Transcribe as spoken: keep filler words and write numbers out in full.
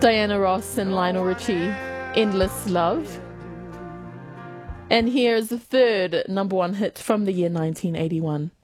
Diana Ross and Lionel Richie, Endless Love. And here's the third number one hit from the year nineteen eighty-one.